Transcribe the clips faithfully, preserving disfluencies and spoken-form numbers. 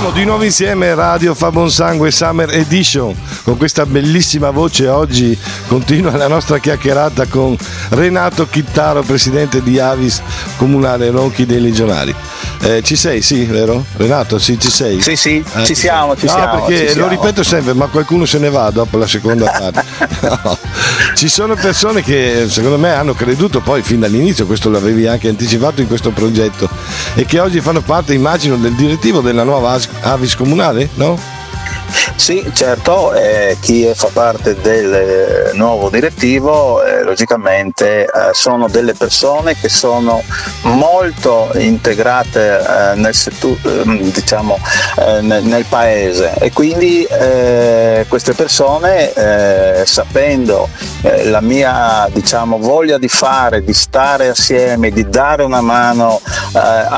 Siamo di nuovo insieme, Radio Fa Buon Sangue Summer Edition, con questa bellissima voce. Oggi continua la nostra chiacchierata con Renato Chittaro, presidente di Avis Comunale Ronchi dei Legionari. Eh, ci sei, sì, vero? Renato, sì, ci sei? Sì, sì, eh, ci siamo, ci no, siamo. perché ci lo siamo. ripeto sempre, ma qualcuno se ne va dopo la seconda parte. No. Ci sono persone che secondo me hanno creduto poi fin dall'inizio, questo l'avevi anche anticipato, in questo progetto, e che oggi fanno parte, immagino, del direttivo della nuova Avis Comunale, no? Sì, certo, eh, chi fa parte del eh, nuovo direttivo eh, logicamente eh, sono delle persone che sono molto integrate eh, nel settu- eh, diciamo eh, nel, nel paese, e quindi eh, queste persone eh, sapendo eh, la mia diciamo voglia di fare, di stare assieme, di dare una mano eh,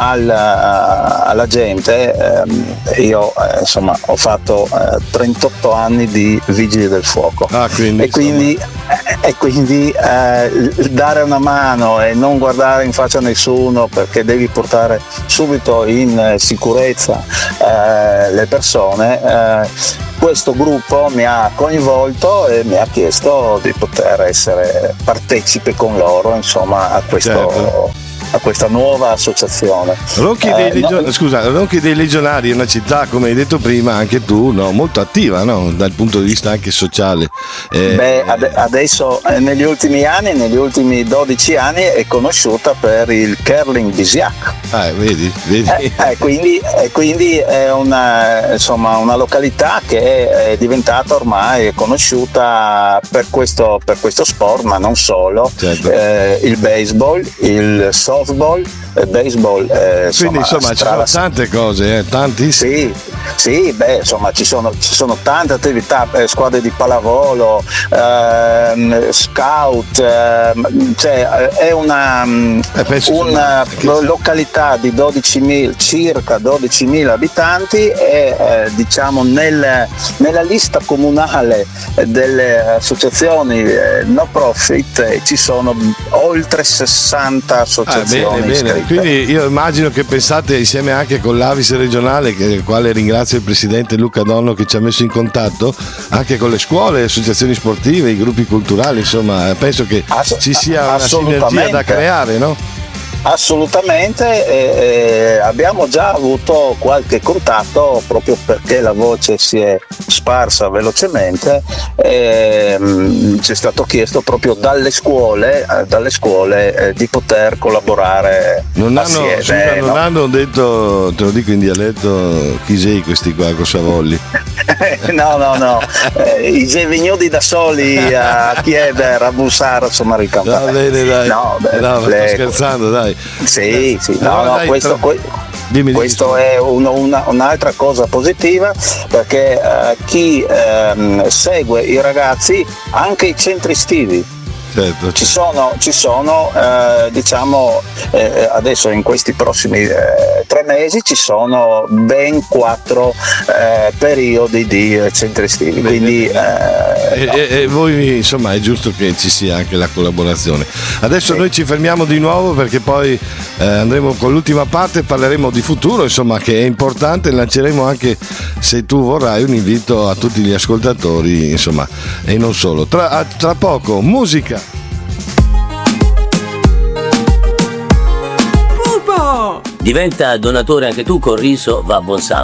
alla, alla gente, eh, io eh, insomma ho fatto eh, trentotto anni di vigili del fuoco, ah, quindi, e quindi, eh, e quindi eh, dare una mano e non guardare in faccia a nessuno, perché devi portare subito in eh, sicurezza eh, le persone. Eh, questo gruppo mi ha coinvolto e mi ha chiesto di poter essere partecipe con loro, insomma, a questo. Certo. A questa nuova associazione. Ronchi dei, eh, Legio- no, scusa, Ronchi dei Legionari è una città, come hai detto prima anche tu, no? Molto attiva, no? Dal punto di vista anche sociale. Eh, Beh, ad- adesso eh, negli ultimi anni, negli ultimi dodici anni è conosciuta per il curling Bisiac. Ah, vedi, vedi. Eh, eh, quindi, eh, quindi è una, insomma, una località che è diventata ormai conosciuta per questo, per questo sport, ma non solo. Certo. Eh, il baseball, il softball, il baseball. Eh, Quindi insomma ci sono tante cose, eh, tanti. Sì, sì, beh, insomma ci sono, ci sono tante attività, eh, squadre di pallavolo, ehm, scout, ehm, cioè è una, eh, una che... località di dodicimila, circa dodicimila abitanti, e eh, diciamo nel, nella lista comunale delle associazioni eh, no profit eh, ci sono oltre sessanta associazioni. Ah, bene, bene. Quindi io immagino che pensate insieme anche con l'Avis regionale, che, il quale ringrazio il presidente Luca Donno che ci ha messo in contatto, anche con le scuole, le associazioni sportive, i gruppi culturali, insomma penso che Ass- ci sia una sinergia da creare, no? Assolutamente, eh, abbiamo già avuto qualche contatto proprio perché la voce si è sparsa velocemente, eh, ci è stato chiesto proprio dalle scuole, eh, dalle scuole eh, di poter collaborare non hanno, assieme. scusa, non no? hanno detto, te lo dico in dialetto, chi sei questi qua, cosa volli? no, no, no, eh, i sei venuti da soli a chiedere, a bussare, insomma, il campanello. Va bene, dai. No, beh, no, sto le... scherzando, dai. Sì, sì, no, no, no, dai, questo, tra... dimmi, questo dimmi. è uno, una, un'altra cosa positiva, perché eh, chi ehm, segue i ragazzi, anche i centri estivi, certo, ci sono, ci sono eh, diciamo eh, adesso in questi prossimi eh, tre mesi ci sono ben quattro eh, periodi di eh, centri estivi, bene, quindi bene. Eh, e, no. e, e voi insomma è giusto che ci sia anche la collaborazione. Adesso sì. Noi ci fermiamo di nuovo perché poi eh, andremo con l'ultima parte, parleremo di futuro, insomma, che è importante, lanceremo anche, se tu vorrai, un invito a tutti gli ascoltatori, insomma, e non solo. Tra, tra poco musica. Diventa donatore anche tu con Riso Va Buon Sangue.